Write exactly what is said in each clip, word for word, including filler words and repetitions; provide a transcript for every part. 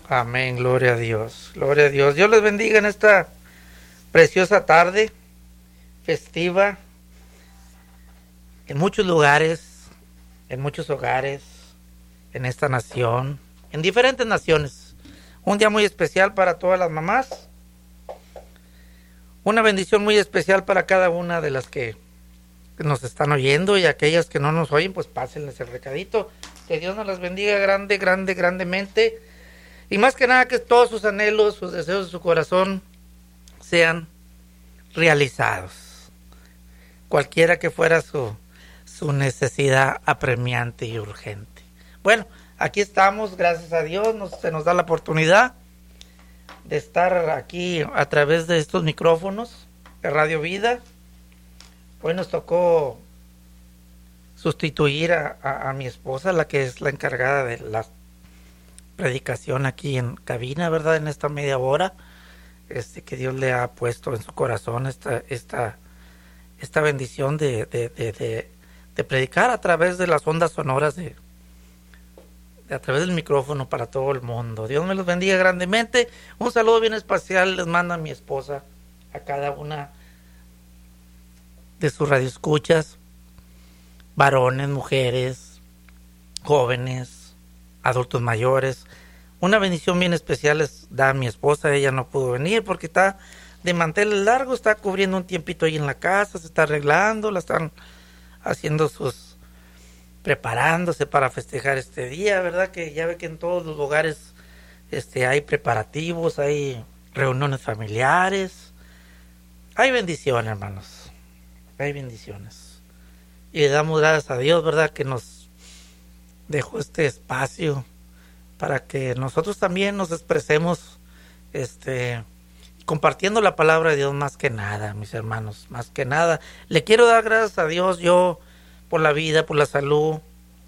Amén, gloria a Dios, gloria a Dios. Dios les bendiga en esta preciosa tarde festiva. En muchos lugares, en muchos hogares, en esta nación, en diferentes naciones. Un día muy especial para todas las mamás. Una bendición muy especial para cada una de las que nos están oyendo, y aquellas que no nos oyen, pues pásenles el recadito. Que Dios nos las bendiga grande, grande, grandemente. Y más que nada que todos sus anhelos, sus deseos de su corazón sean realizados. Cualquiera que fuera su, su necesidad apremiante y urgente. Bueno, aquí estamos, gracias a Dios, nos, se nos da la oportunidad de estar aquí a través de estos micrófonos de Radio Vida. Hoy nos tocó sustituir a, a, a mi esposa, la que es la encargada de la predicación aquí en cabina, ¿verdad? En esta media hora, este, que Dios le ha puesto en su corazón esta, esta, esta bendición de, de, de, de, de predicar a través de las ondas sonoras, de, de a través del micrófono para todo el mundo. Dios me los bendiga grandemente. Un saludo bien especial les manda mi esposa a cada una de sus radioescuchas, varones, mujeres, jóvenes, adultos mayores. Una bendición bien especial les da a mi esposa. Ella no pudo venir porque está de manteles largos, está cubriendo un tiempito ahí en la casa, se está arreglando, la están haciendo sus, preparándose para festejar este día, ¿verdad? Que ya ve que en todos los hogares este, hay preparativos, hay reuniones familiares, hay bendiciones, hermanos. Hay bendiciones. Y le damos gracias a Dios, ¿verdad? Que nos dejó este espacio para que nosotros también nos expresemos, este, compartiendo la palabra de Dios más que nada, mis hermanos, más que nada. Le quiero dar gracias a Dios yo por la vida, por la salud,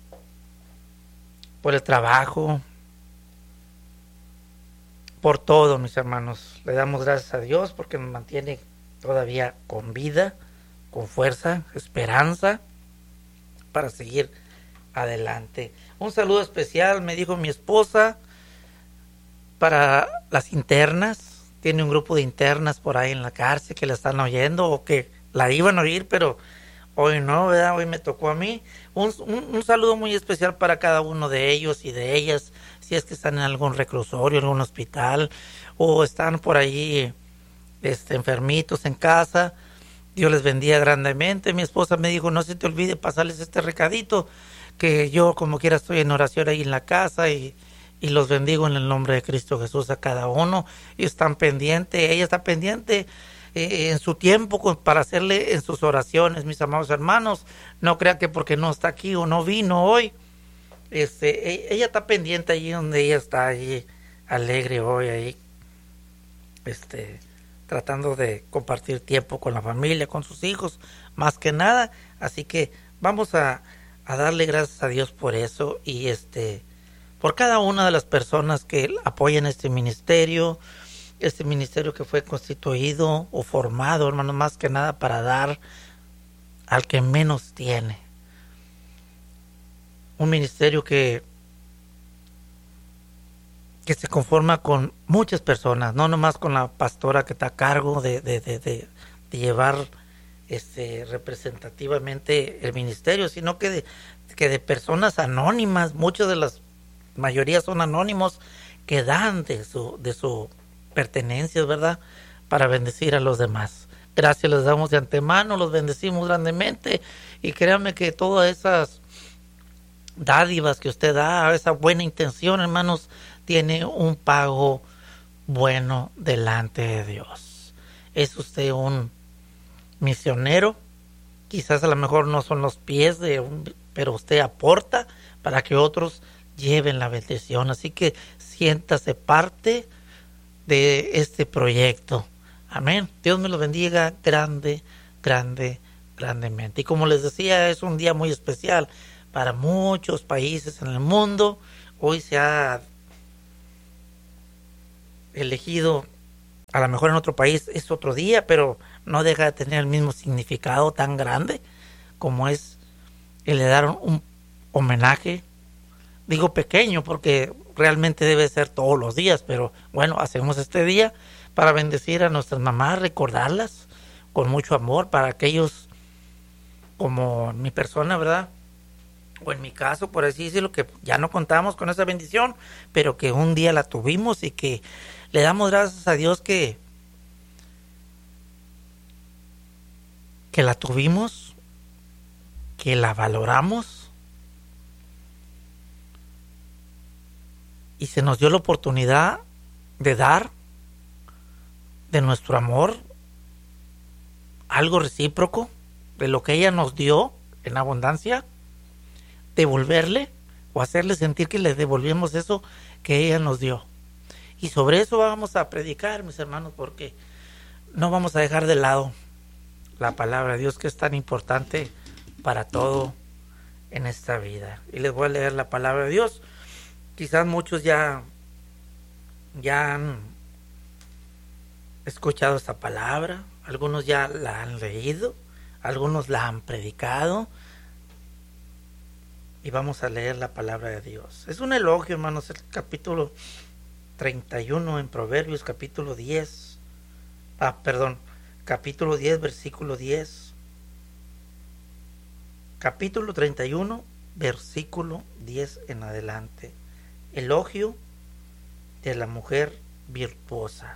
por el trabajo, por todo, mis hermanos. Le damos gracias a Dios porque nos mantiene todavía con vida, con fuerza, esperanza para seguir adelante. Un saludo especial, me dijo mi esposa, para las internas. Tiene un grupo de internas por ahí en la cárcel que la están oyendo o que la iban a oír, pero hoy no, ¿verdad? Hoy me tocó a mí. Un, un, un saludo muy especial para cada uno de ellos y de ellas, si es que están en algún reclusorio, en algún hospital, o están por ahí este, enfermitos en casa. Dios les bendiga grandemente. Mi esposa me dijo, no se te olvide pasarles este recadito, que yo como quiera estoy en oración ahí en la casa y, y los bendigo en el nombre de Cristo Jesús a cada uno. Y están pendientes, ella está pendiente eh, en su tiempo para hacerle en sus oraciones, mis amados hermanos. No crea que porque no está aquí o no vino hoy, este, ella está pendiente allí donde ella está, allí alegre hoy, ahí, este... tratando de compartir tiempo con la familia, con sus hijos, más que nada. Así que vamos a, a darle gracias a Dios por eso y este por cada una de las personas que apoyan este ministerio, este ministerio que fue constituido o formado, hermano, más que nada para dar al que menos tiene. Un ministerio que que se conforma con muchas personas, no nomás con la pastora que está a cargo de, de, de, de, de llevar este, representativamente el ministerio, sino que de, que de personas anónimas. Muchas de las mayoría son anónimos que dan de su, de su pertenencia, ¿verdad? Para bendecir a los demás. Gracias les damos de antemano, los bendecimos grandemente y créanme que todas esas dádivas que usted da, esa buena intención, hermanos, tiene un pago bueno delante de Dios. Es usted un misionero, quizás a lo mejor no son los pies de un, pero usted aporta para que otros lleven la bendición. Así que siéntase parte de este proyecto. Amén. Dios me lo bendiga grande, grande, grandemente. Y como les decía, es un día muy especial para muchos países en el mundo. Hoy se ha elegido, a lo mejor en otro país es otro día, pero no deja de tener el mismo significado tan grande como es el de dar un homenaje. Digo pequeño porque realmente debe ser todos los días, pero bueno, hacemos este día para bendecir a nuestras mamás, recordarlas con mucho amor para aquellos como mi persona, ¿verdad? O en mi caso, por así decirlo, que ya no contamos con esa bendición, pero que un día la tuvimos y que le damos gracias a Dios que, que la tuvimos, que la valoramos y se nos dio la oportunidad de dar de nuestro amor algo recíproco, de lo que ella nos dio en abundancia, devolverle o hacerle sentir que le devolvemos eso que ella nos dio. Y sobre eso vamos a predicar, mis hermanos, porque no vamos a dejar de lado la palabra de Dios, que es tan importante para todo en esta vida. Y les voy a leer la palabra de Dios. Quizás muchos ya, ya han escuchado esta palabra, algunos ya la han leído, algunos la han predicado. Y vamos a leer la palabra de Dios. Es un elogio, hermanos, el capítulo treinta y uno en Proverbios, capítulo diez. Ah, perdón, capítulo diez, versículo diez. Capítulo treinta y uno, versículo diez en adelante. Elogio de la mujer virtuosa.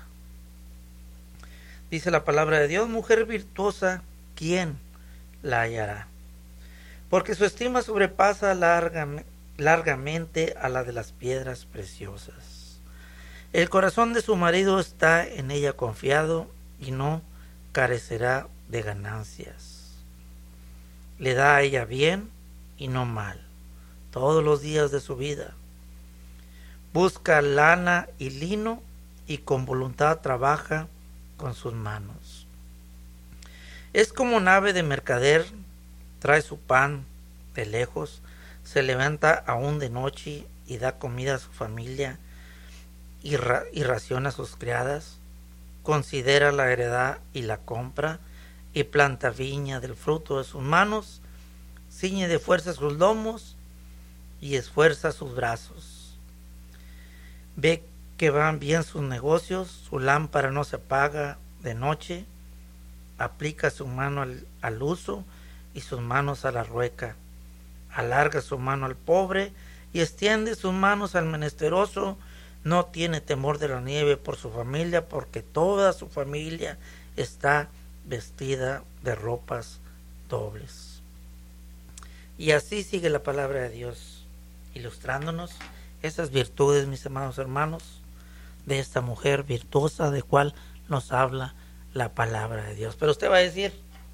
Dice la palabra de Dios: mujer virtuosa, ¿quién la hallará? Porque su estima sobrepasa larga, largamente a la de las piedras preciosas. El corazón de su marido está en ella confiado y no carecerá de ganancias. Le da a ella bien y no mal todos los días de su vida. Busca lana y lino y con voluntad trabaja con sus manos. Es como nave de mercader, trae su pan de lejos, se levanta aún de noche y da comida a su familia y, ra y raciona a sus criadas, considera la heredad y la compra, y planta viña del fruto de sus manos, ciñe de fuerza sus lomos y esfuerza sus brazos. Ve que van bien sus negocios, su lámpara no se apaga de noche, aplica su mano al, al uso y sus manos a la rueca, alarga su mano al pobre y extiende sus manos al menesteroso. No tiene temor de la nieve por su familia, porque toda su familia está vestida de ropas dobles. Y así sigue la palabra de Dios, ilustrándonos esas virtudes, mis amados hermanos, de esta mujer virtuosa de cual nos habla la palabra de Dios. Pero usted va a decir,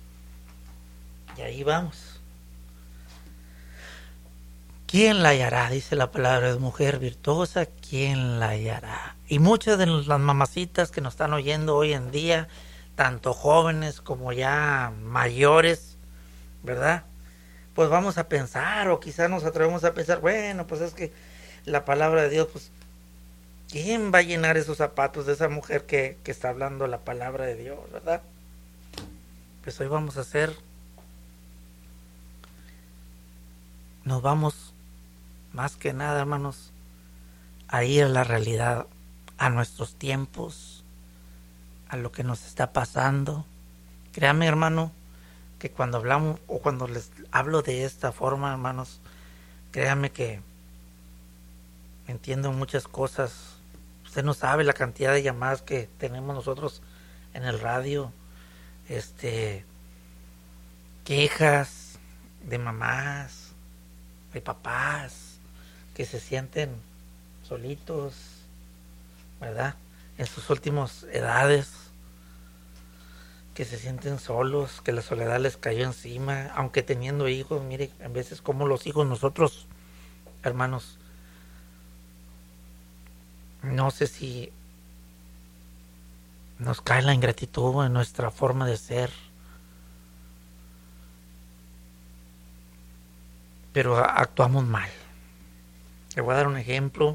y ahí vamos, ¿quién la hallará? Dice la palabra de mujer virtuosa, ¿quién la hallará? Y muchas de las mamacitas que nos están oyendo hoy en día, tanto jóvenes como ya mayores, ¿verdad? Pues vamos a pensar, o quizás nos atrevemos a pensar, bueno, pues es que la palabra de Dios, pues, ¿quién va a llenar esos zapatos de esa mujer que, que está hablando la palabra de Dios, verdad? Pues hoy vamos a hacer, nos vamos más que nada, hermanos, a ir a la realidad, a nuestros tiempos, a lo que nos está pasando. Créame, hermano, que cuando hablamos o cuando les hablo de esta forma, hermanos, créanme que entiendo muchas cosas. Usted no sabe la cantidad de llamadas que tenemos nosotros en el radio, este, quejas de mamás, de papás que se sienten solitos, ¿verdad? En sus últimas edades, que se sienten solos, que la soledad les cayó encima, aunque teniendo hijos. Mire, a veces como los hijos nosotros, hermanos, no sé si nos cae la ingratitud en nuestra forma de ser, pero actuamos mal. Le voy a dar un ejemplo.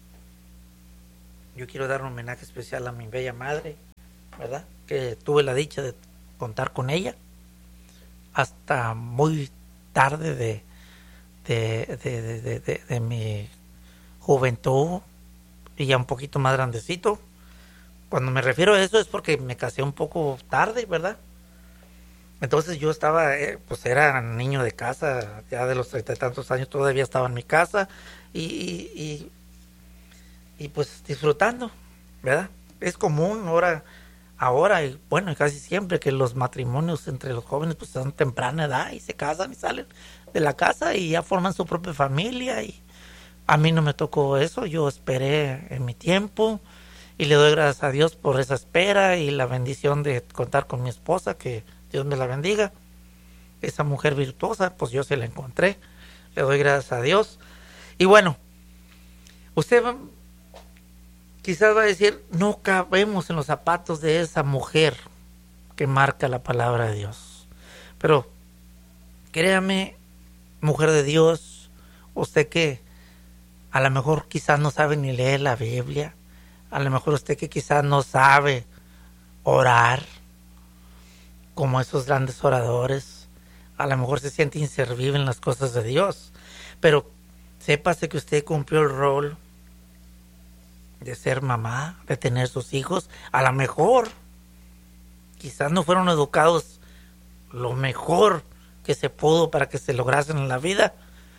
Yo quiero dar un homenaje especial a mi bella madre, ¿verdad? Que tuve la dicha de contar con ella hasta muy tarde de, de, de, de, de, de, de mi juventud y ya un poquito más grandecito. Cuando me refiero a eso es porque me casé un poco tarde, ¿verdad? Entonces yo estaba, eh, pues era niño de casa, ya de los treinta y tantos años todavía estaba en mi casa y, y, y, y pues disfrutando, ¿verdad? Es común ahora, ahora y bueno, casi siempre que los matrimonios entre los jóvenes pues son temprana edad y se casan y salen de la casa y ya forman su propia familia y a mí no me tocó eso, yo esperé en mi tiempo y le doy gracias a Dios por esa espera y la bendición de contar con mi esposa, que Dios me la bendiga. Esa mujer virtuosa, pues yo se la encontré. Le doy gracias a Dios. Y bueno, usted va, quizás va a decir, no cabemos en los zapatos de esa mujer que marca la palabra de Dios. Pero créame, mujer de Dios, usted que a lo mejor quizás no sabe ni leer la Biblia, a lo mejor usted que quizás no sabe orar como esos grandes oradores, a lo mejor se siente inservible en las cosas de Dios, pero sépase que usted cumplió el rol de ser mamá, de tener sus hijos. A lo mejor quizás no fueron educados lo mejor que se pudo para que se lograsen en la vida,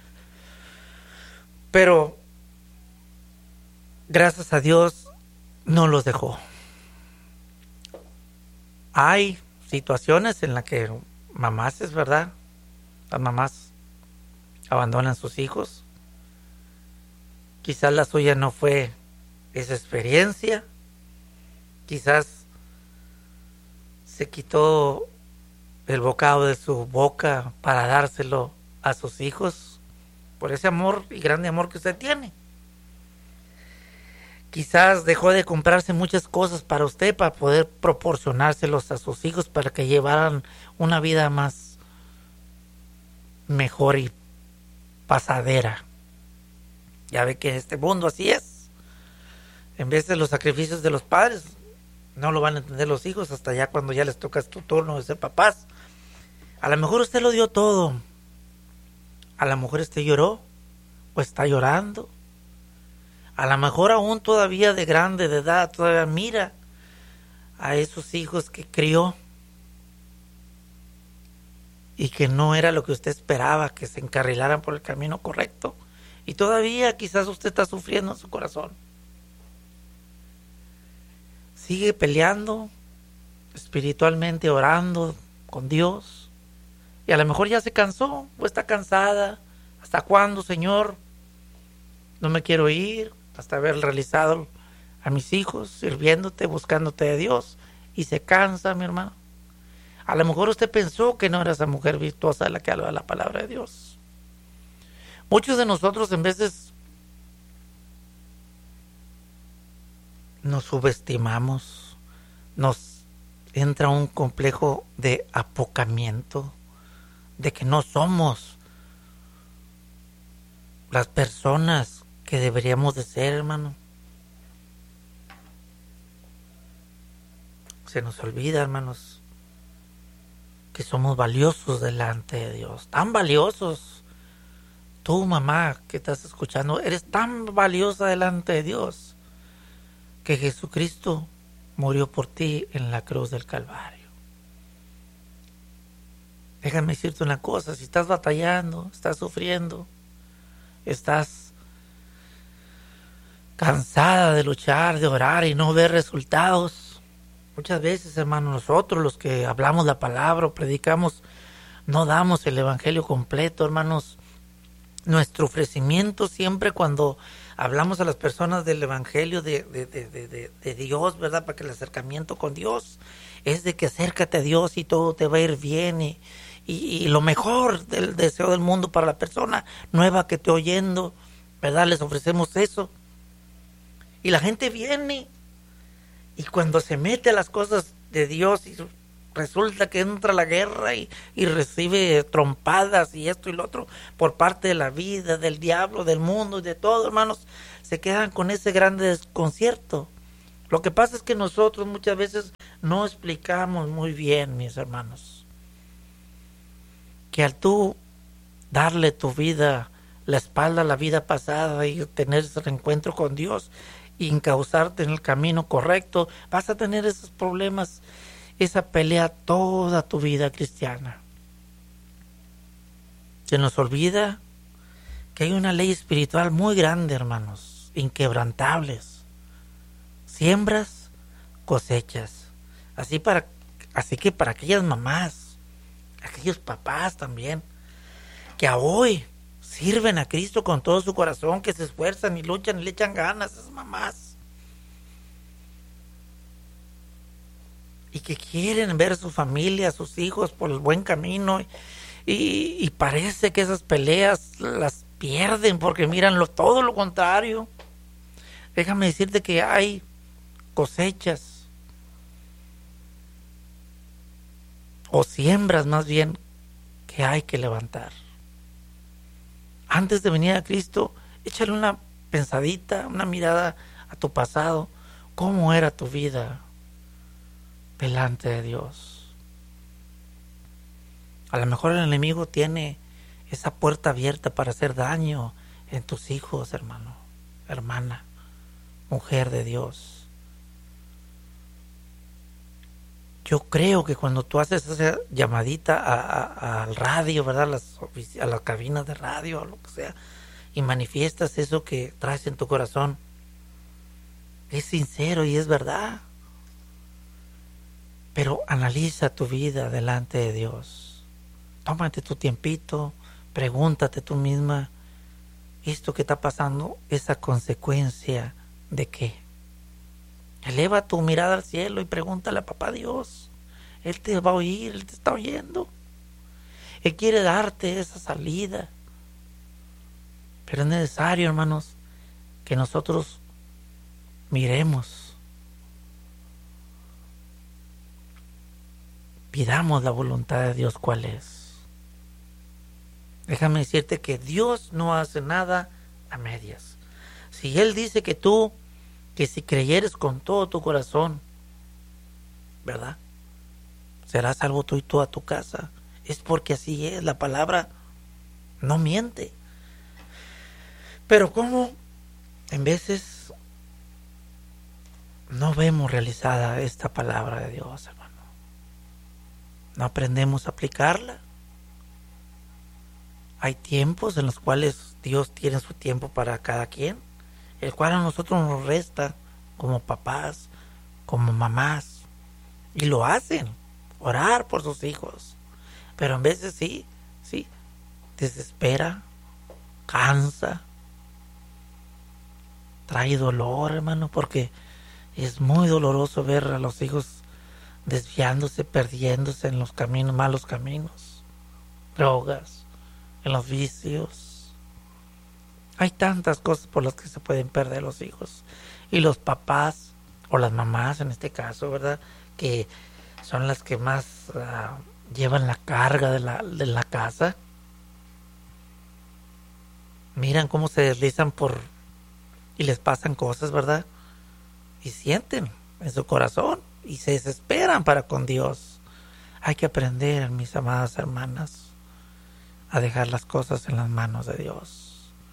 pero gracias a Dios no los dejó. Hay situaciones en las que mamás, es verdad, las mamás abandonan a sus hijos. Quizás la suya no fue esa experiencia. Quizás se quitó el bocado de su boca para dárselo a sus hijos por ese amor y grande amor que usted tiene. Quizás dejó de comprarse muchas cosas para usted para poder proporcionárselos a sus hijos para que llevaran una vida más mejor y pasadera. Ya ve que en este mundo así es. En vez de los sacrificios de los padres, no lo van a entender los hijos hasta ya cuando ya les toca su turno de ser papás. A lo mejor usted lo dio todo. A lo mejor usted lloró o está llorando. A lo mejor aún todavía de grande, de edad, todavía mira a esos hijos que crió y que no era lo que usted esperaba, que se encarrilaran por el camino correcto. Y todavía quizás usted está sufriendo en su corazón. Sigue peleando espiritualmente, orando con Dios. Y a lo mejor ya se cansó o está cansada. ¿Hasta cuándo, Señor? No me quiero ir hasta haber realizado a mis hijos, sirviéndote, buscándote de Dios. Y se cansa, mi hermano. A lo mejor usted pensó que no era esa mujer virtuosa de la que habla la palabra de Dios. Muchos de nosotros en veces nos subestimamos, nos entra un complejo de apocamiento, de que no somos las personas que deberíamos de ser, hermano. Se nos olvida, hermanos, que somos valiosos delante de Dios, tan valiosos. Tú, mamá, que estás escuchando, eres tan valiosa delante de Dios que Jesucristo murió por ti en la cruz del Calvario. Déjame decirte una cosa, si estás batallando, estás sufriendo, estás cansada de luchar, de orar y no ver resultados, muchas veces, hermano, nosotros los que hablamos la palabra o predicamos, no damos el evangelio completo, hermanos. Nuestro ofrecimiento siempre cuando hablamos a las personas del evangelio de, de, de, de, de Dios, ¿verdad? Para que el acercamiento con Dios es de que acércate a Dios y todo te va a ir bien y, y, y lo mejor del deseo del mundo para la persona nueva que esté oyendo, ¿verdad? Les ofrecemos eso. Y la gente viene y cuando se mete a las cosas de Dios y resulta que entra la guerra y, y recibe trompadas y esto y lo otro por parte de la vida, del diablo, del mundo y de todo, hermanos, se quedan con ese grande desconcierto. Lo que pasa es que nosotros muchas veces no explicamos muy bien, mis hermanos, que al tú darle tu vida, la espalda a la vida pasada y tener ese reencuentro con Dios y encauzarte en el camino correcto, vas a tener esos problemas, esa pelea toda tu vida cristiana. Se nos olvida que hay una ley espiritual muy grande, hermanos, inquebrantables. Siembras, cosechas. Así para, así que para aquellas mamás, aquellos papás también, que a hoy sirven a Cristo con todo su corazón, que se esfuerzan y luchan y le echan ganas, esas mamás, y que quieren ver a su familia, a sus hijos por el buen camino, y, y parece que esas peleas las pierden porque miran lo, todo lo contrario. Déjame decirte que hay cosechas o siembras más bien que hay que levantar. Antes de venir a Cristo, échale una pensadita, una mirada a tu pasado. ¿Cómo era tu vida delante de Dios? A lo mejor el enemigo tiene esa puerta abierta para hacer daño en tus hijos, hermano, hermana, mujer de Dios. Yo creo que cuando tú haces esa llamadita a, a, al radio, ¿verdad? A las, a las cabinas de radio, o lo que sea, y manifiestas eso que traes en tu corazón, es sincero y es verdad. Pero analiza tu vida delante de Dios. Tómate tu tiempito, pregúntate tú misma, ¿esto que está pasando es a consecuencia de qué? Eleva tu mirada al cielo y pregúntale a papá Dios. Él te va a oír, Él te está oyendo. Él quiere darte esa salida. Pero es necesario, hermanos, que nosotros miremos, pidamos la voluntad de Dios cuál es. Déjame decirte que Dios no hace nada a medias. Si Él dice que tú, que si creyeres con todo tu corazón, ¿verdad?, serás salvo tú y tú a tu casa, es porque así es. La palabra no miente. Pero ¿cómo en veces no vemos realizada esta palabra de Dios, hermano? ¿No aprendemos a aplicarla? Hay tiempos en los cuales Dios tiene su tiempo para cada quien, el cual a nosotros nos resta como papás, como mamás, y lo hacen, orar por sus hijos. Pero en veces sí, sí, desespera, cansa, trae dolor, hermano, porque es muy doloroso ver a los hijos desviándose, perdiéndose en los caminos, malos caminos, drogas, en los vicios. Hay tantas cosas por las que se pueden perder los hijos. Y los papás, o las mamás en este caso, ¿verdad?, que son las que más uh, llevan la carga de la, de la casa. Miran cómo se deslizan por y les pasan cosas, ¿verdad? Y sienten en su corazón y se desesperan para con Dios. Hay que aprender, mis amadas hermanas, a dejar las cosas en las manos de Dios.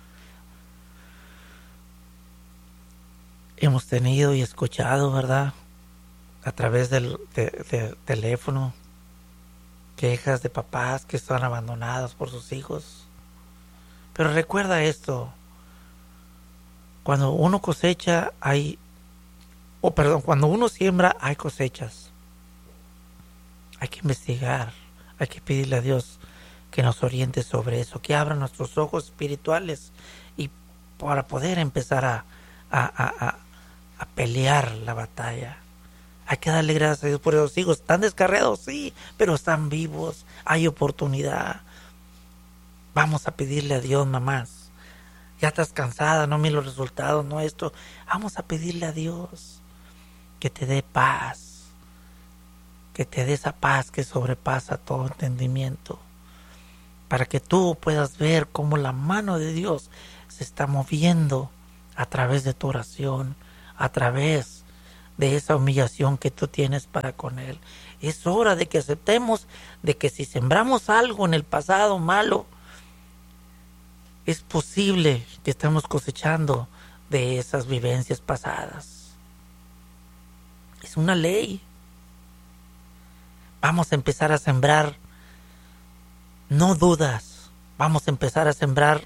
Hemos tenido y escuchado, ¿verdad?, a través del de, de, teléfono, quejas de papás que están abandonados por sus hijos. Pero recuerda esto: cuando uno cosecha hay, o oh, perdón, cuando uno siembra hay cosechas. Hay que investigar, hay que pedirle a Dios que nos oriente sobre eso, que abra nuestros ojos espirituales y para poder empezar a, a, a, a, a pelear la batalla. Hay que darle gracias a Dios por esos hijos. Están descarriados, sí, pero están vivos. Hay oportunidad. Vamos a pedirle a Dios, mamás. Ya estás cansada, no mires los resultados, no esto. Vamos a pedirle a Dios que te dé paz. Que te dé esa paz que sobrepasa todo entendimiento. Para que tú puedas ver cómo la mano de Dios se está moviendo a través de tu oración, a través de esa humillación que tú tienes para con Él. Es hora de que aceptemos de que si sembramos algo en el pasado malo, es posible que estemos cosechando de esas vivencias pasadas. Es una ley. Vamos a empezar a sembrar, no dudas, vamos a empezar a sembrar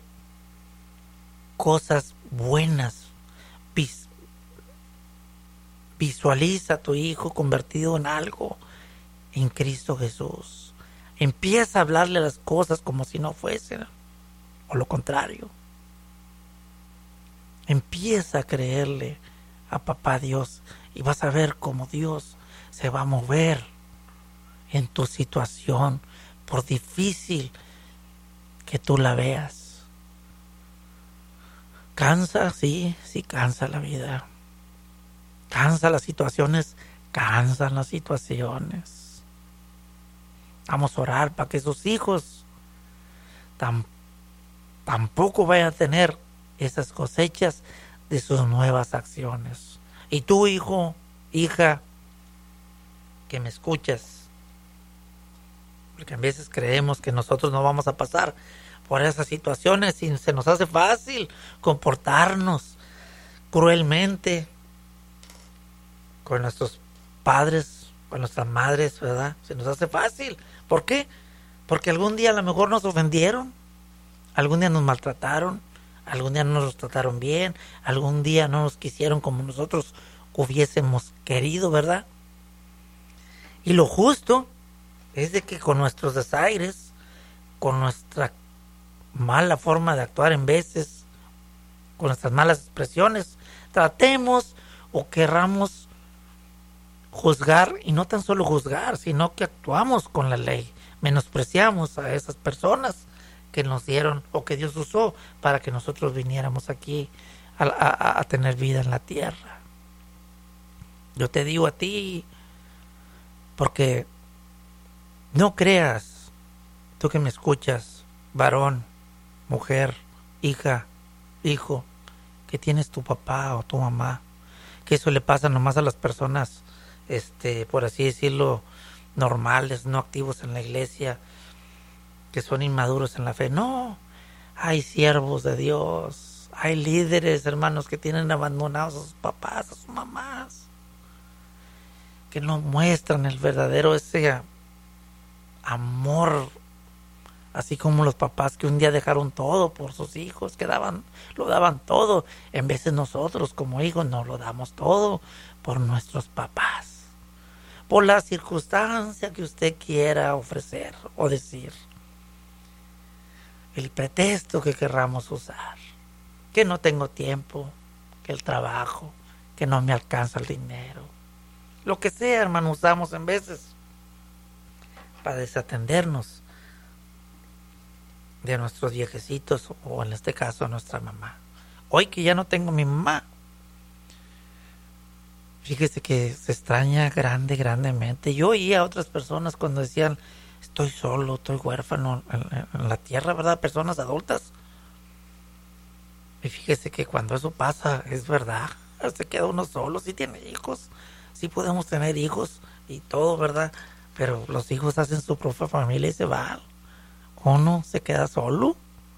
cosas buenas. Vis- visualiza a tu hijo convertido en algo en Cristo Jesús. Empieza a hablarle las cosas como si no fuesen, o lo contrario. Empieza a creerle a papá Dios y vas a ver cómo Dios se va a mover en tu situación, por difícil que tú la veas. Cansa, sí, sí cansa la vida. Cansa las situaciones, cansan las situaciones. Vamos a orar para que sus hijos tam, tampoco vayan a tener esas cosechas de sus nuevas acciones. Y tú, hijo, hija, que me escuchas, porque a veces creemos que nosotros no vamos a pasar por esas situaciones y se nos hace fácil comportarnos cruelmente con nuestros padres, con nuestras madres, ¿verdad? Se nos hace fácil. ¿Por qué? Porque algún día a lo mejor nos ofendieron, algún día nos maltrataron, algún día no nos trataron bien, algún día no nos quisieron como nosotros hubiésemos querido, ¿verdad? Y lo justo es de que con nuestros desaires, con nuestra mala forma de actuar en veces, con nuestras malas expresiones, tratemos o querramos juzgar, y no tan solo juzgar, sino que actuamos con la ley, menospreciamos a esas personas que nos dieron o que Dios usó para que nosotros viniéramos aquí a, a, a tener vida en la tierra. Yo te digo a ti, porque no creas, tú que me escuchas, varón, mujer, hija, hijo, que tienes tu papá o tu mamá, que eso le pasa nomás a las personas, este, por así decirlo, normales, no activos en la iglesia, que son inmaduros en la fe. No, hay siervos de Dios, hay líderes, hermanos, que tienen abandonados a sus papás, a sus mamás, que no muestran el verdadero ese amor, así como los papás que un día dejaron todo por sus hijos, que daban, lo daban todo. En veces nosotros como hijos no lo damos todo por nuestros papás, por la circunstancia que usted quiera ofrecer o decir, el pretexto que querramos usar, que no tengo tiempo, que el trabajo, que no me alcanza el dinero, lo que sea, hermano, usamos en veces para desatendernos de nuestros viejecitos o en este caso a nuestra mamá. Hoy que ya no tengo mi mamá, fíjese que se extraña grande, grandemente. Yo oía a otras personas cuando decían, estoy solo, estoy huérfano en, en, en la tierra, ¿verdad? Personas adultas. Y fíjese que cuando eso pasa, es verdad, se queda uno solo. Sí tiene hijos, sí podemos tener hijos y todo, ¿verdad? Pero los hijos hacen su propia familia y se van. Uno se queda solo.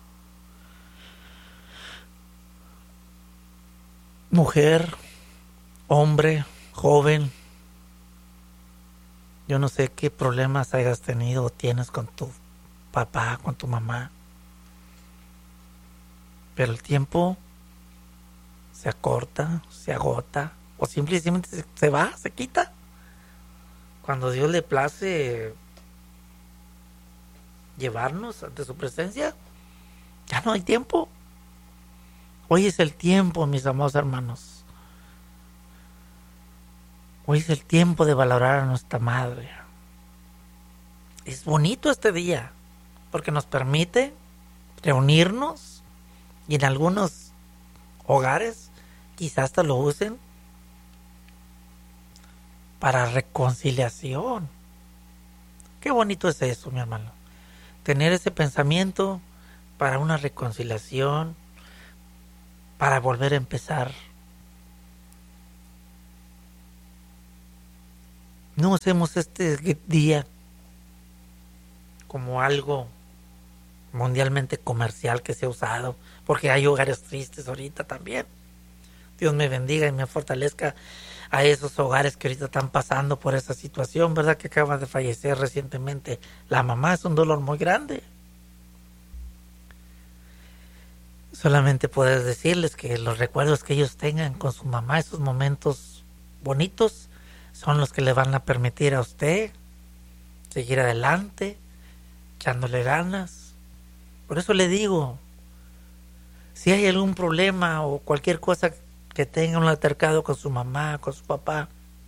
Mujer, hombre, joven, yo no sé qué problemas hayas tenido o tienes con tu papá, con tu mamá, pero el tiempo se acorta, se agota o simplemente se, se va, se quita. Cuando Dios le place llevarnos ante su presencia, ya no hay tiempo. Hoy es el tiempo, mis amados hermanos. Hoy es el tiempo de valorar a nuestra madre. Es bonito este día porque nos permite reunirnos y en algunos hogares quizás hasta lo usen para reconciliación. Qué bonito es eso, mi hermano. Tener ese pensamiento para una reconciliación, para volver a empezar. No usemos este día como algo mundialmente comercial que se ha usado, porque hay hogares tristes ahorita también. Dios me bendiga y me fortalezca a esos hogares que ahorita están pasando por esa situación, ¿verdad? Que acaba de fallecer recientemente la mamá. Es un dolor muy grande. Solamente puedes decirles que los recuerdos que ellos tengan con su mamá, esos momentos bonitos, son los que le van a permitir a usted seguir adelante, echándole ganas. Por eso le digo, si hay algún problema o cualquier cosa que tenga un altercado con su mamá, con su papá,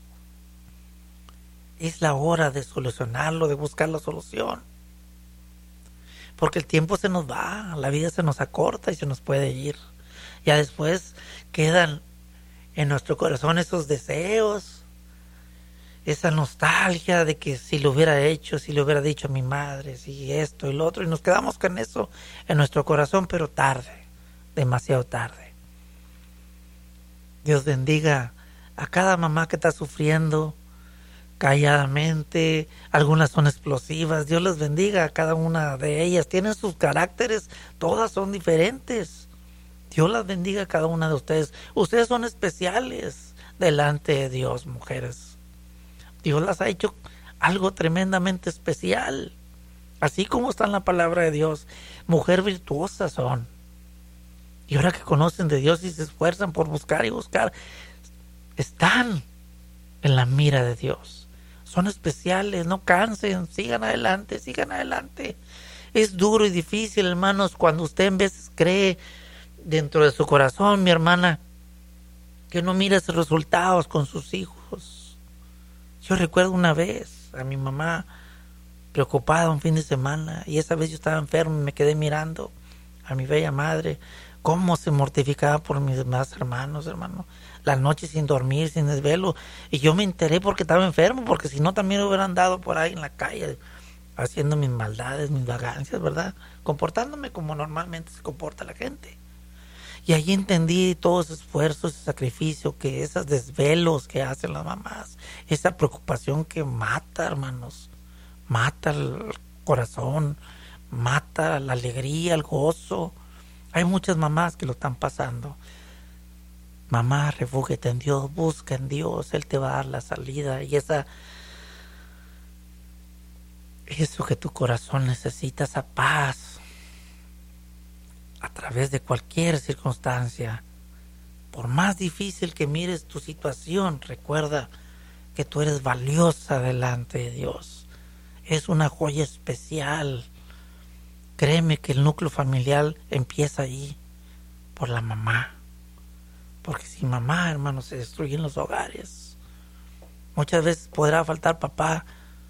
es la hora de solucionarlo, de buscar la solución. Porque el tiempo se nos va, la vida se nos acorta y se nos puede ir. Ya después quedan en nuestro corazón esos deseos, esa nostalgia de que si lo hubiera hecho, si le hubiera dicho a mi madre, si esto y lo otro, y nos quedamos con eso en nuestro corazón, pero tarde, demasiado tarde. Dios bendiga a cada mamá que está sufriendo calladamente. Algunas son explosivas. Dios les bendiga a cada una de ellas. Tienen sus caracteres, todas son diferentes. Dios las bendiga a cada una de ustedes. Ustedes son especiales delante de Dios, mujeres. Dios las ha hecho algo tremendamente especial. Así como está en la palabra de Dios, mujer virtuosa son. Y ahora que conocen de Dios y se esfuerzan por buscar y buscar, están en la mira de Dios. Son especiales, no cansen, sigan adelante, sigan adelante. Es duro y difícil, hermanos, cuando usted en veces cree dentro de su corazón, mi hermana, que no mira esos resultados con sus hijos. Yo recuerdo una vez a mi mamá preocupada un fin de semana, y esa vez yo estaba enfermo y me quedé mirando a mi bella madre, cómo se mortificaba por mis demás hermanos, hermano. La noche sin dormir, sin desvelo. Y yo me enteré porque estaba enfermo, porque si no también me hubieran dado por ahí en la calle, haciendo mis maldades, mis vagancias, ¿verdad? Comportándome como normalmente se comporta la gente. Y ahí entendí todo ese esfuerzo, ese sacrificio, que esos desvelos que hacen las mamás, esa preocupación que mata, hermanos, mata el corazón, mata la alegría, el gozo. Hay muchas mamás que lo están pasando. Mamá, refúgiate en Dios, busca en Dios, Él te va a dar la salida. Y esa, eso que tu corazón necesita, esa paz, a través de cualquier circunstancia. Por más difícil que mires tu situación, recuerda que tú eres valiosa delante de Dios. Es una joya especial. Créeme que el núcleo familiar empieza ahí, por la mamá. Porque sin mamá, hermanos, se destruyen los hogares. Muchas veces podrá faltar papá,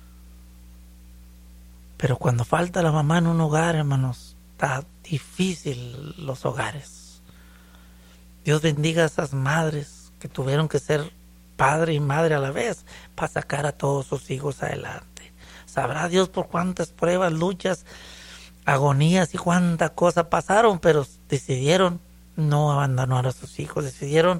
pero cuando falta la mamá en un hogar, hermanos, está difícil los hogares. Dios bendiga a esas madres que tuvieron que ser padre y madre a la vez para sacar a todos sus hijos adelante. Sabrá Dios por cuántas pruebas, luchas, agonías y cuánta cosa pasaron, pero decidieron no abandonar a sus hijos, decidieron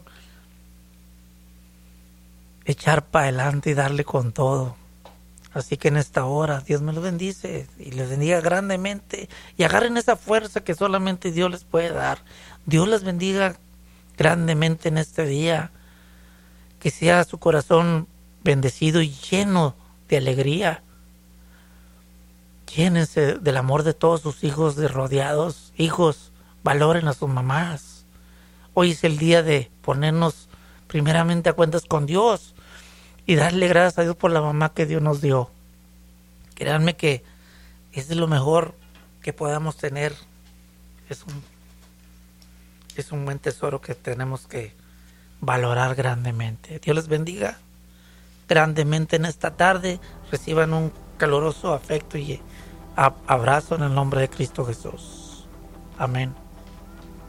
echar para adelante y darle con todo. Así que en esta hora Dios me los bendice y les bendiga grandemente, y agarren esa fuerza que solamente Dios les puede dar. Dios les bendiga grandemente en este día, que sea su corazón bendecido y lleno de alegría. Llénense del amor de todos sus hijos de rodeados. Hijos, valoren a sus mamás. Hoy es el día de ponernos primeramente a cuentas con Dios y darle gracias a Dios por la mamá que Dios nos dio. Créanme que es de lo mejor que podamos tener. Es un, es un buen tesoro que tenemos que valorar grandemente. Dios les bendiga grandemente en esta tarde. Reciban un caluroso afecto y abrazo en el nombre de Cristo Jesús. Amén.